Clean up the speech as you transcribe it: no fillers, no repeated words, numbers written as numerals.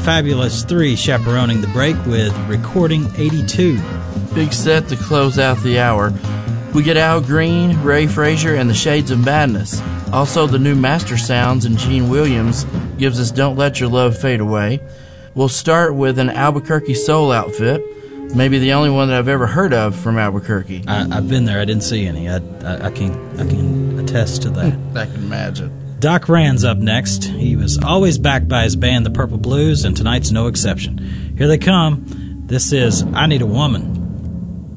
Fabulous 3 chaperoning the break with Recording 82. Big set to close out the hour. We get Al Green, Ray Frazier, and the Shades of Madness. Also, the new Master Sounds and Gene Williams gives us Don't Let Your Love Fade Away. We'll start with an Albuquerque soul outfit, maybe the only one that I've ever heard of from Albuquerque. I've been there. I didn't see any. I can attest to that. I can imagine. Doc Rand's up next. He was always backed by his band, the Purple Blues, and tonight's no exception. Here they come. This is I Need a Woman.